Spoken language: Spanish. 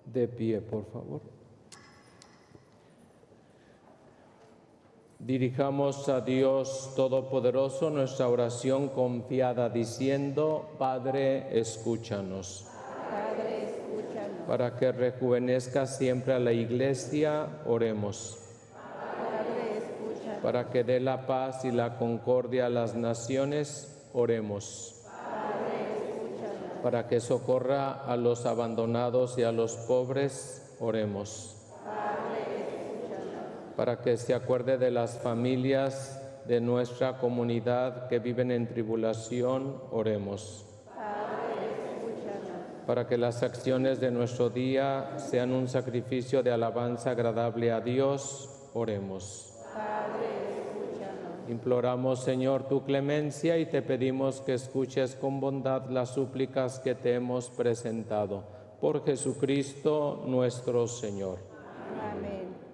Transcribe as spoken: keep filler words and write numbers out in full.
De pie, por favor. Dirijamos a Dios Todopoderoso nuestra oración confiada diciendo: Padre, escúchanos. Padre, escúchanos. Para que rejuvenezca siempre a la Iglesia, oremos. Padre, escúchanos. Para que dé la paz y la concordia a las naciones, oremos. Padre, escúchanos. Para que socorra a los abandonados y a los pobres, oremos. Para que se acuerde de las familias de nuestra comunidad que viven en tribulación, oremos. Padre, escúchanos. Para que las acciones de nuestro día sean un sacrificio de alabanza agradable a Dios, oremos. Padre, escúchanos. Imploramos, Señor, tu clemencia y te pedimos que escuches con bondad las súplicas que te hemos presentado. Por Jesucristo nuestro Señor. Amén.